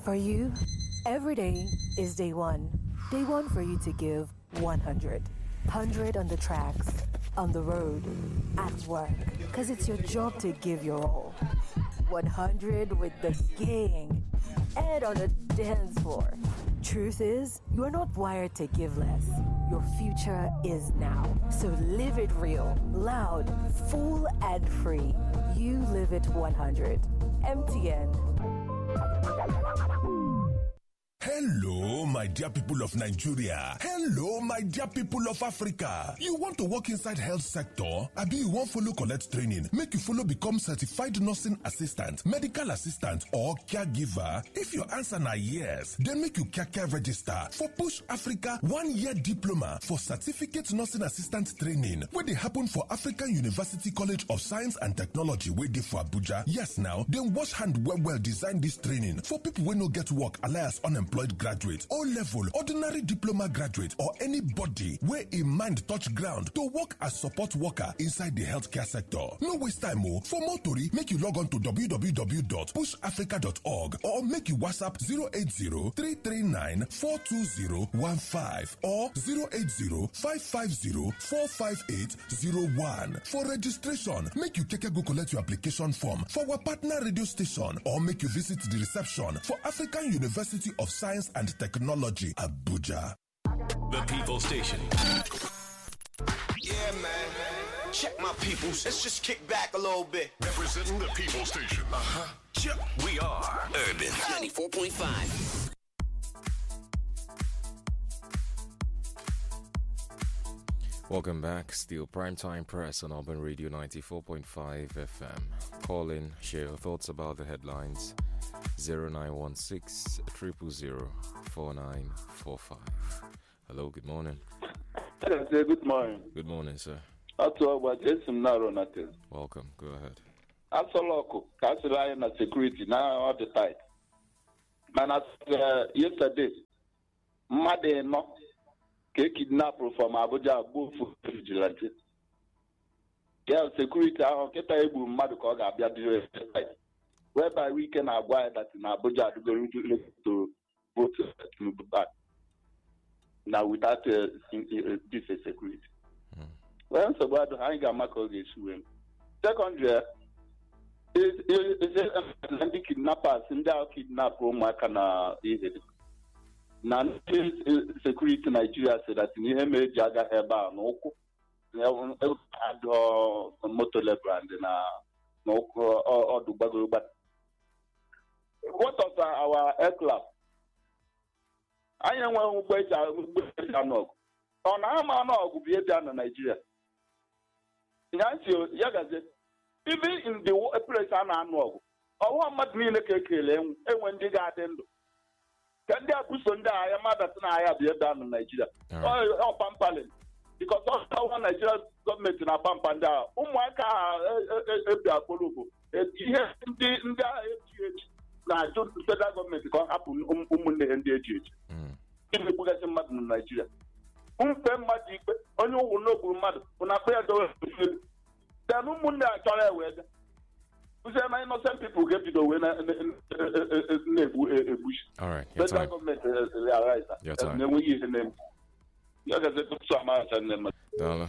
For you, every day is day one. Day one for you to give 100. 100 on the tracks, on the road, at work. Because it's your job to give your all. 100 with the gang. And on the dance floor. Truth is, you are not wired to give less. Your future is now. So live it real, loud, full, and free. You live it 100. MTN. Hello, my dear people of Nigeria. Hello, my dear people of Africa. You want to work inside health sector? Abi you want follow collect training? Make you follow become certified nursing assistant, medical assistant, or caregiver? If your answer na yes, then make you care register for Push Africa 1-year diploma for certificate nursing assistant training, where they happen for African University College of Science and Technology, where they for Abuja. Yes, now, then wash hand well design this training for people who no get work, alias unemployed graduate, O-level, ordinary diploma graduate, or anybody where a mind touch ground to work as support worker inside the healthcare sector. No waste time, oh. For more tori, make you log on to www.pushafrica.org or make you WhatsApp 080-339-42015 or 080-550-45801. For registration, make you go collect your application form for our partner radio station or make you visit the reception for African University of Science and Technology, Abuja. The People Station. Yeah, man. Check my peoples. Let's just kick back a little bit. Representing the People Station. We are Urban 94.5. Welcome back. Still Primetime Press on Urban Radio 94.5 FM. Call in, share your thoughts about the headlines. 0916 000 4945. Hello, good morning. Hello, sir. Good morning. Good morning, sir. Welcome. Go ahead. Absolutely. Castle na security now all the time. Man, yesterday, Made no kidnap from Abuja both vigilante. Yeah, security. I get a able mad call whereby we can avoid that in Abuja to go to vote to back. Now without this security. Well, so bad I got my colleagues who secondly is Atlantic kidnappers in the kidnap Makana now security Nigeria said that in the Jaga Heba no motor level and no or do bagel but what of our aircraft? I am one who waits on our man of Vietnam and Nigeria. Nancy, even in the place I know, or one might mean a cake and when they got them. Can they have Busunda? I am mad that I have Vietnam and Nigeria. Or Pampalin. Because all Nigeria government in a Pampanda, Umwaka, now, the federal government can happen and the age. In the Buddhism in Nigeria. Magic, only will know mad when I pray door. There are no Munda China. Innocent people get to the winner in bush. All right. Federal government realize that. Your time. Then we use the name. You guys put some answer in them. Dollar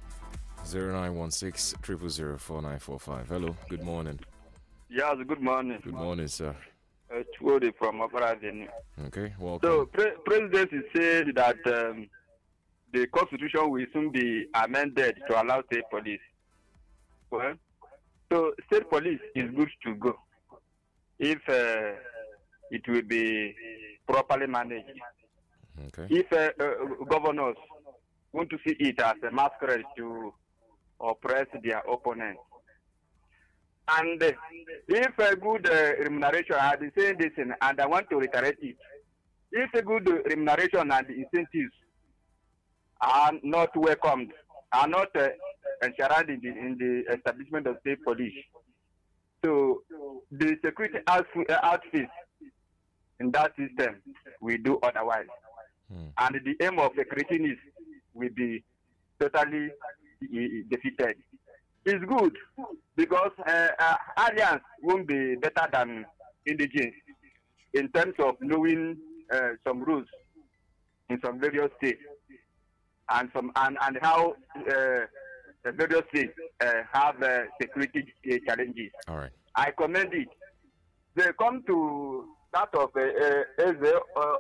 0916 000 4945. Hello, good morning. Yes, good morning. Good morning, sir. It's Woody from Opera. Okay, welcome. So, President is saying that the Constitution will soon be amended to allow state police. Well, so state police is good to go if it will be properly managed. Okay. If governors want to see it as a masquerade to oppress their opponents. And if a good remuneration, I have been saying this and I want to reiterate it. If a good remuneration and incentives are not welcomed, are not enshrined in the establishment of state police, so the security outfits in that system will do otherwise. And the aim of the creating will be totally defeated. It's good because alliance won't be better than indigents. in terms of knowing some rules in some various states and how the various states have security challenges. All right. I commend it. They come to that of Eze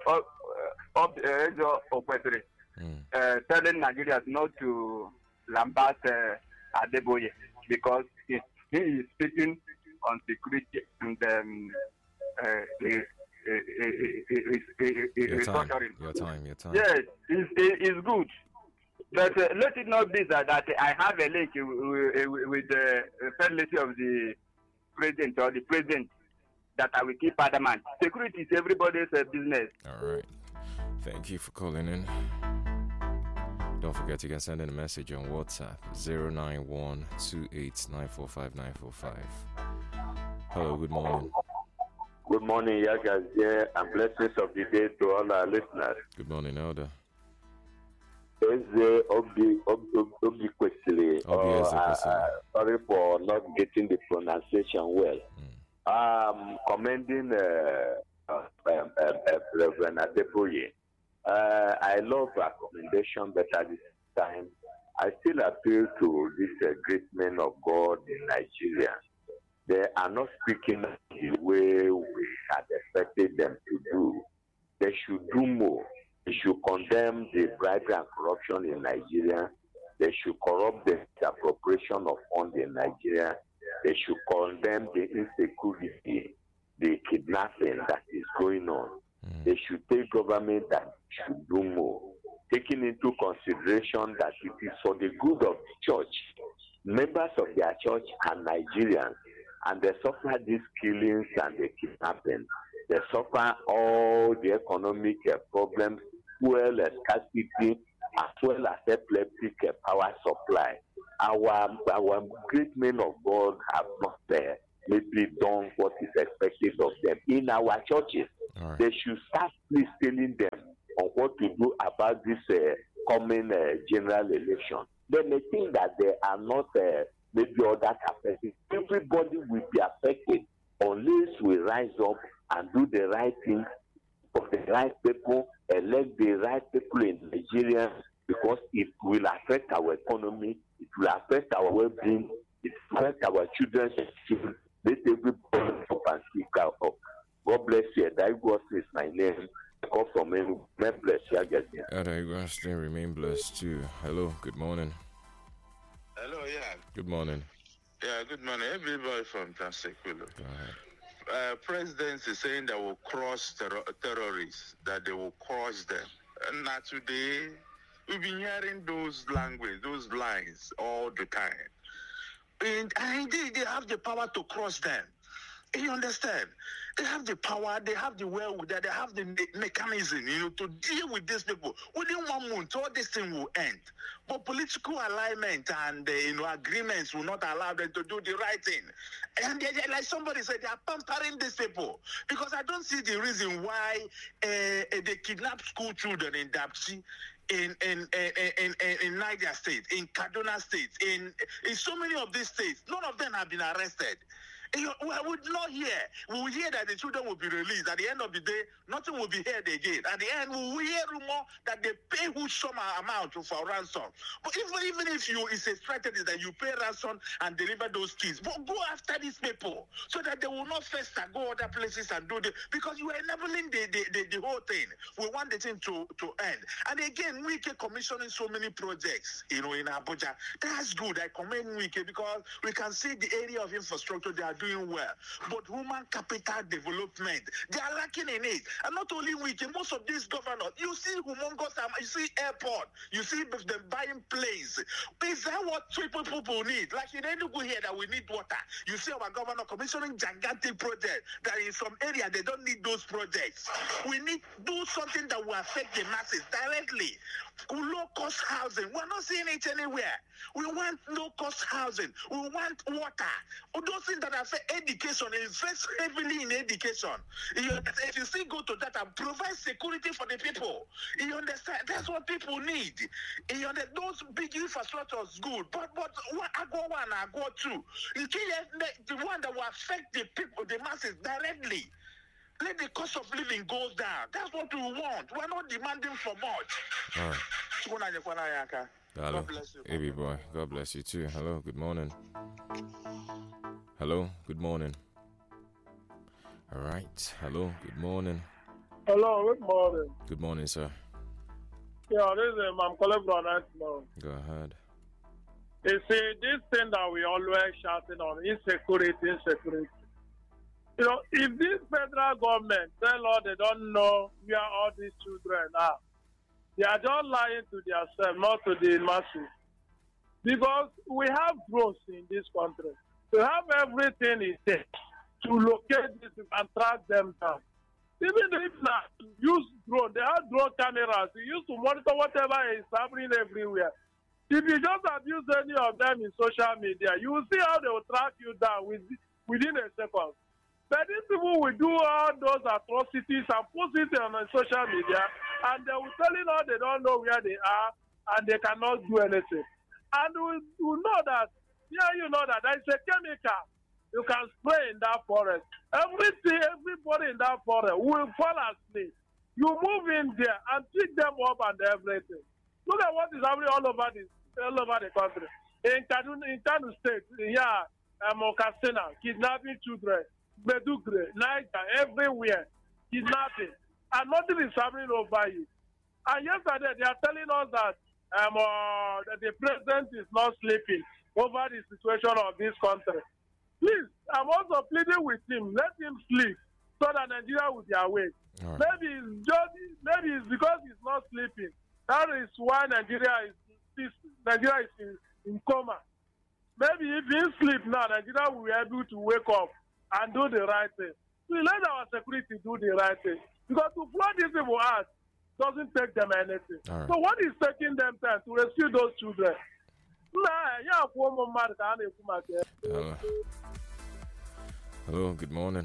Okwesiri, telling Nigerians not to lambast Adeboye because he is speaking on security and your time. Yes, it's good. But let it not be that I have a link with the Federal Lady of the President or the President that I will keep adamant. Security is everybody's business. All right. Thank you for calling in. Don't forget you can send in a message on WhatsApp 09128945945. Hello, good morning. Good morning, Yagas here, and blessings of the day to all our listeners. Good morning, Elder. Obi Kwesili. Sorry for not getting the pronunciation well. Commending Reverend Adeboye. I love her commendation, but at this time, I still appeal to these great men of God in Nigeria. They are not speaking the way we had expected them to do. They should do more. They should condemn the bribery and corruption in Nigeria. They should corrupt the appropriation of funds in Nigeria. They should condemn the insecurity, the kidnapping that is going on. They should take government that should do more, taking into consideration that it is for the good of the church. Members of their church are Nigerians, and they suffer these killings and the kidnapping. They suffer all the economic problems, fuel scarcity, as well as epileptic power supply. Our great men of God have not maybe done what is expected of them in our churches. Right. They should start please telling them on what to do about this coming general election. They may think that they are not maybe other affected. Everybody will be affected unless we rise up and do the right thing for the right people, elect the right people in Nigeria, because it will affect our economy, it will affect our well-being, it will affect our children's children. Let everybody up and speak out. God bless you. Daigos is my name. I call from him. God bless you. Daigos, remain blessed too. Hello, good morning. Hello, yeah. Good morning. Yeah, good morning. Everybody from Tansekulu. President is saying that will cross terrorists, that they will crush them. And now today, we've been hearing those language, those lines all the time. And indeed, they have the power to crush them. You understand? They have the power, they have the wherewithal, they have the mechanism, to deal with these people. Within 1 month, all this thing will end. But political alignment and agreements will not allow them to do the right thing. And like somebody said, they are pampering these people because I don't see the reason why they kidnap school children in Dapchi. In Niger State, in Kaduna State, in so many of these states, none of them have been arrested. We would not hear. We will hear that the children will be released. At the end of the day, nothing will be heard again. At the end, we will hear rumor that they pay huge sum amount for ransom. But even if it's a strategy that you pay ransom and deliver those kids, but go after these people so that they will not fester, go other places and do the, because you are enabling the whole thing. We want the thing to end. And again, Wike commissioning so many projects, in Abuja. That's good. I commend Wike because we can see the area of infrastructure they are doing well, but human capital development, they are lacking in it. And not only Wike, most of these governors, you see humongous, you see airport, you see them buying planes. Is that what people need? Like in Enugu here that we need water. You see our governor commissioning gigantic projects that in some area they don't need those projects. We need to do something that will affect the masses directly. Low-cost housing, we're not seeing it anywhere. We want low-cost housing. We want water. Those things that affect education, invest heavily in education. If you still go to that and provide security for the people, you understand? That's what people need. Those big infrastructures good, but I go one, I go two. The one that will affect the people, the masses directly. Let the cost of living go down. That's what we want. We're not demanding for much. All right. God bless you. Baby boy, God bless you too. Hello, good morning. Hello, good morning. All right. Hello, good morning. Hello, good morning. Good morning, sir. Yeah, this is I'm calling from now. Go ahead. You see, this thing that we always shouting on, insecurity. You know, if this federal government tell us they don't know where all these children are, they are just lying to themselves, not to the masses. Because we have drones in this country. We have everything in there to locate this and track them down. Even if not use drone, they have drone cameras. You use to monitor whatever is happening everywhere. If you just abuse any of them in social media, you will see how they will track you down within a second. But these people will do all those atrocities and post it on social media, and they will tell you now they don't know where they are and they cannot do anything. And we know that, you know that there is a chemical you can spray in that forest. Everybody in that forest will fall asleep. You move in there and pick them up and everything. Look at what is happening all over the country. In Kano State, Mokasina, kidnapping children, Medugre, Niger, everywhere, kidnapping. And nothing is happening over it. And yesterday, they are telling us that the president is not sleeping over the situation of this country. Please, I'm also pleading with him, let him sleep so that Nigeria will be awake. Right. Maybe it's because he's not sleeping. That is why Nigeria is in coma. Maybe if he sleep now, Nigeria will be able to wake up and do the right thing. So let our security do the right thing. Because to flood these people out doesn't take them anything. Right. So what is taking them time to rescue those children? Hello, good morning.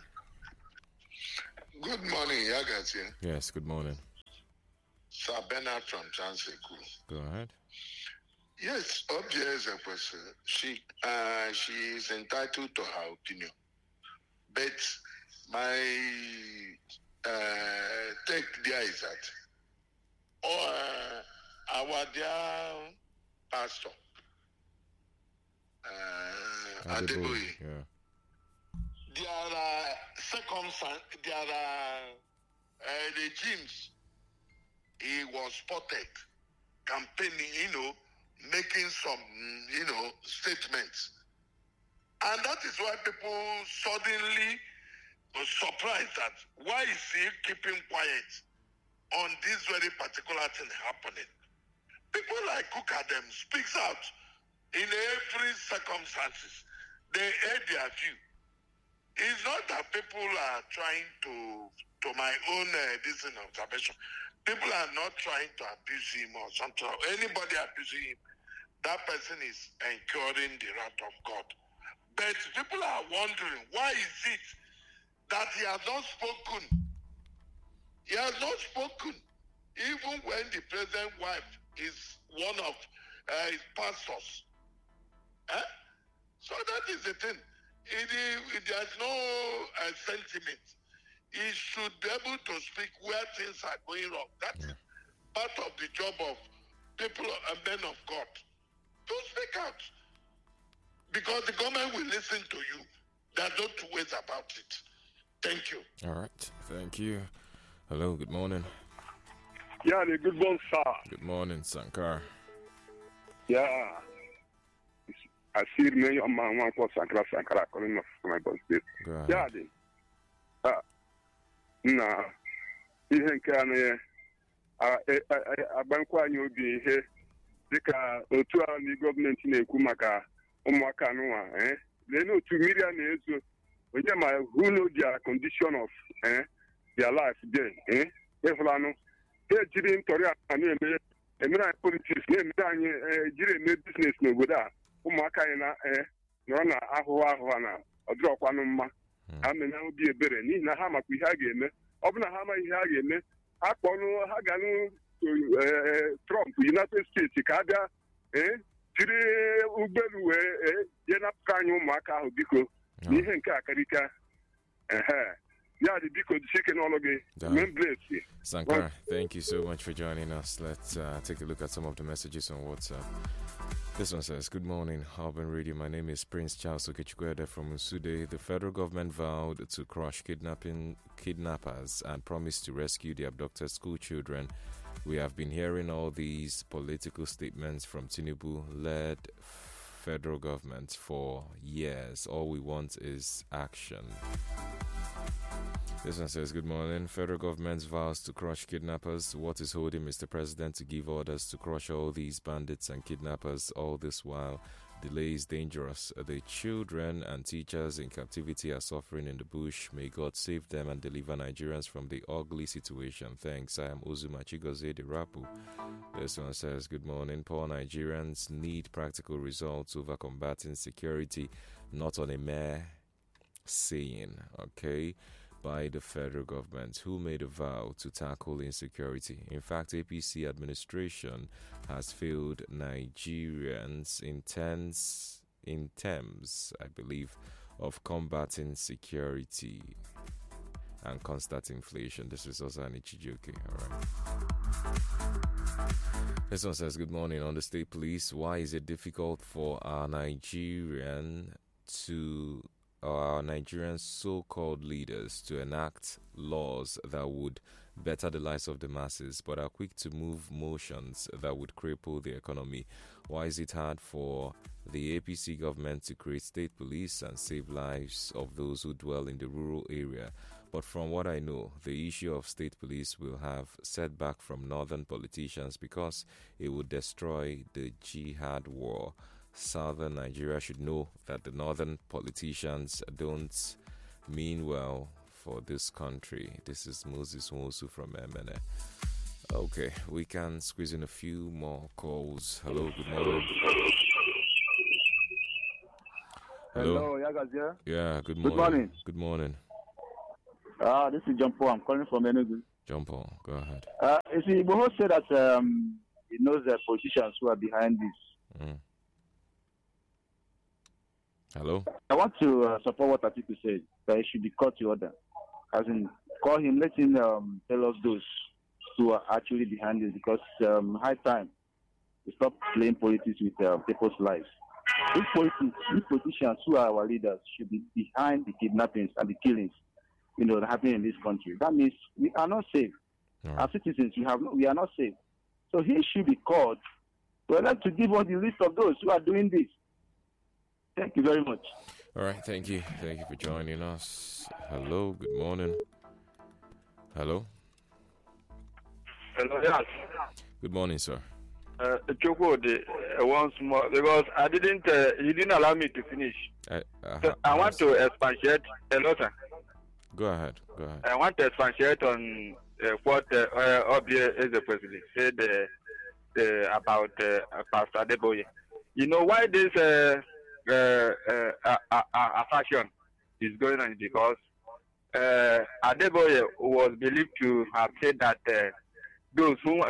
Good morning, Yagatia. Yes, good morning. Sir Bernard from Chanseku. Go ahead. Yes, Obia is a question. She is entitled to her opinion. But my take there is that our dear pastor, Adeboye, yeah. There are circumstances, there are regimes he was spotted campaigning, making some, statements. And that is why people suddenly were surprised that why is he keeping quiet on this very particular thing happening? People like Kukadem speaks out in every circumstances. They add their view. It's not that people are trying to my own observation. People are not trying to abuse him or something. Anybody abusing him, that person is incurring the wrath of God. But people are wondering, why is it that he has not spoken? He has not spoken. Even when the president's wife is one of his pastors. So that is the thing. There's no sentiment. He should be able to speak where things are going wrong. That's part of the job of people and men of God. To speak out. Because the government will listen to you. There are no two ways about it. Thank you. All right. Thank you. Hello, good morning. Yeah, good morning, sir. Good morning, Sankar. Yeah. I see many of my one for Sankara calling of my birthday. Yeah, nah. Ihe nke a na-agbankwa anyị obi ihe dịka otu a ndị gọọmenti na-ekwu maka ụmụaka anụnwa lee n'otu mmiri a na-ezo onye ma who know their condition of their life there ịhụlanụ ejiri ntọrị a na-emere anyị politiks na-emere anyị jiri eme biznes n'obodo a ụmụaka anyị nọrọ na ahụhụ na ọdịrọkwanụ mma ha mena obi ebere n'ihi na ha makwa ihe a ga-eme ọ bụ na ha amaghị ihe a ga-eme ha kpọnụ ha ganụ Trump United States ka a bịa jiri ụgbọelu wee je napụta anyị ụmụaka ahụ biko n'ihe nke akarịka ya dị Sankara, thank you so much for joining us. Let's take a look at some of the messages on WhatsApp. This one says, good morning, Urban Radio. My name is Prince Charles Okechukwu from Usude. The federal government vowed to crush kidnappers and promised to rescue the abducted school children. We have been hearing all these political statements from Tinubu-led federal government for years. All we want is action. This one says, good morning. Federal government vows to crush kidnappers. What is holding Mr. President to give orders to crush all these bandits and kidnappers all this while? Delay is dangerous. The children and teachers in captivity are suffering in the bush. May God save them and deliver Nigerians from the ugly situation. Thanks. I am Uzuma Chigoze de Rapu. This one says, good morning. Poor Nigerians need practical results over combating security, not on a mere saying. Okay? By the federal government, who made a vow to tackle insecurity. In fact, APC administration has failed Nigerians in terms, I believe, of combating security and constant inflation. This is also an Ichijoke. All right. This one says, good morning. On the state police, why is it difficult for our Nigerian so-called leaders to enact laws that would better the lives of the masses, but are quick to move motions that would cripple the economy? Why is it hard for the APC government to create state police and save lives of those who dwell in the rural area? But from what I know, the issue of state police will have setback from northern politicians because it would destroy the jihad war. Southern Nigeria should know that the northern politicians don't mean well for this country. This is Moses Nwosu from MNA. Okay, we can squeeze in a few more calls. Hello, good morning. Hello, Yagazia. Yeah, good morning. Good morning. Good morning. This is John Paul. I'm calling from Enugu. John Paul, go ahead. You see, Boho said that he knows the politicians who are behind this. Hello? I want to support what Atiku said, that he should be caught to order. As in, call him, let him tell us those who are actually behind this, because high time to stop playing politics with people's lives. These politicians who are our leaders should be behind the kidnappings and the killings, that happening in this country. That means we are not safe. As citizens, we are not safe. So he should be called. We would like to give us the list of those who are doing this. Thank you very much. All right, thank you. Thank you for joining us. Hello, good morning. Hello? Hello, yes. Good morning, sir. Chukwu, once more, because you didn't allow me to finish. So I want to expatiate. Hello, sir. Go ahead. I want to expatiate on what Obi is the president said about Pastor Adeboye. You know why this fashion is going on? Because Adeboye was believed to have said that those who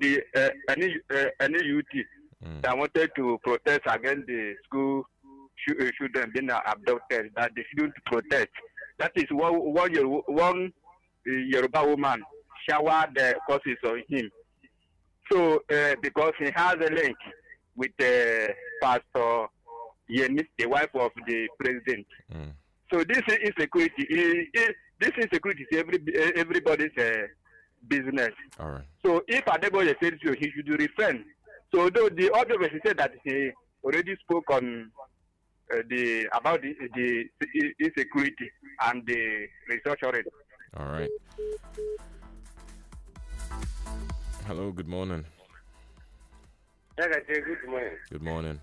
any youth that wanted to protest against the school children being abducted, that they shouldn't protest. That is one Yoruba woman showered the curses on him. So because he has a link with Pastor Yemi, the wife of the president. So this insecurity is everybody's business. All right. So if Adeboye says so, he should refrain. So though the other person said that he already spoke on about the insecurity and the research already. All right. Hello, good morning. Good morning. Good morning.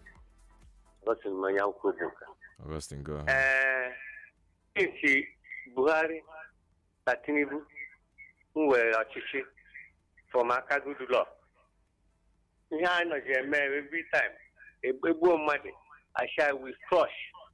Augustine, go ahead. If Buhari, Tinubu, who were Chichi from Akagudu law, every time a money, I will crush.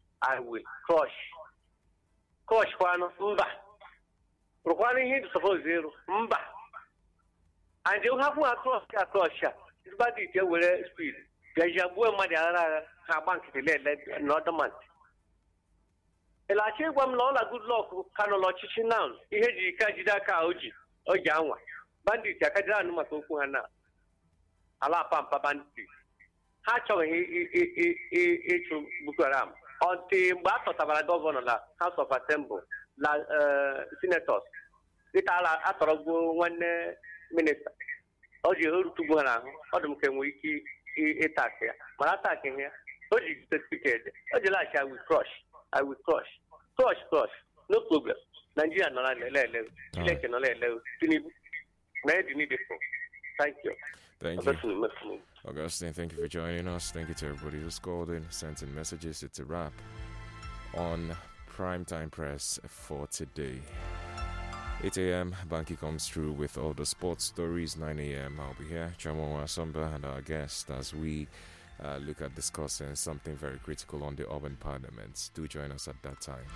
Crush one mba. Requiring him to suppose zero mba. And you have one crush. It's bad detail with speed. There's a boy money, bank, not the month. Elachi gwa m na ọ na good luck ka nọ n'ọchịchị now ihe ji ka jide aka o ji anwa bandit akadịrị anụ maka okwu ha na ala pampa bandit ha achọghị ịchụ Boko Haram ọntị mgbe a tọtabara gọvanọ na House of Assembly na senators dịka atọrọgbuo nwanne minista ọ ji erutugbu ha n'ahụ ọ dị m ka enwere ike ịtak ya mana atak ya o ji certificate o ji laghachi I will crush no problem Nigeria nọ na lele Chineke nọ lele Tinubu na edi needful. Thank you. Thank you. Augustine, thank you for joining us. Thank you to everybody who's called in, sent in messages. It's a wrap on Primetime Press for today. 8 a.m. Banky comes through with all the sports stories. 9 a.m. I'll be here, Chamo Wasomba, and our guest as we look at discussing something very critical on the urban parliaments. Do join us at that time.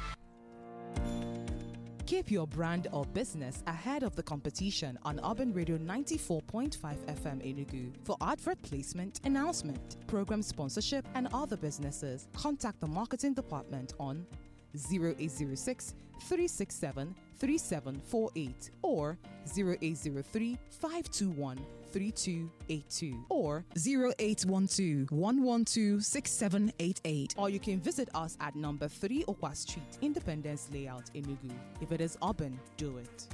Keep your brand or business ahead of the competition on Urban Radio 94.5 FM Enugu. For advert placement, announcement, program sponsorship, and other businesses, contact the marketing department on 0806 367 3748 or 0803 521 3282 or 0812 112 6788. Or you can visit us at number 3 Okwa Street, Independence Layout, Enugu. If it is urban, do it.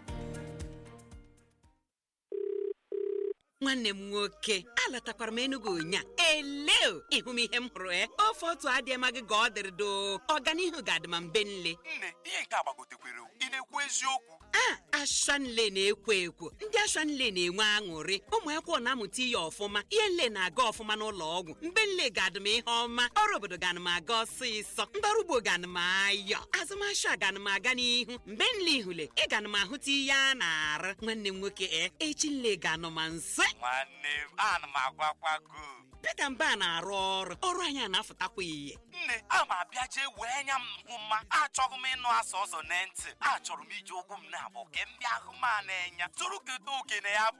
Nwanne m nwoke alatakwara m Enugu nya eleo ihu m ihe m hụrụ ofe otu adị amaghị ka ọ dịrị do ọganihu ga-adị ma mbe nle nne ihe nke agbagotekwere ị na-ekwu eziokwu Ashanle na-ekwo ndị Ashanle na-enwe aṅụrị ụmụ akwụkwọ na-amụta ihe ọfụma ihe nle na-aga ọfụma n'ụlọ ọgwụ mbe nle ga-adị m ihe ọma ọrụ obodo ga m aga ọsịsọ ndị ọrụ ugbo ga m ayọ azụmahịa ga m aga n'ihu mbe nle ihule ị ga m ahụta ihe a na-arụ nwanne m nwoke echi nle ga nọ ma nse nwanne m ana m agwakwago Peter Mba na-arụ ọrụ anyị na-afụtakwa ihe nne ama abịa jee wee anya m hụ mma achọghị m ịnụ asa ọzọ na ntị achọrọ m iji ụkwụ m na-abụ ke m bịa hụ ma na-enya tụrụ kedu oke na ya bụ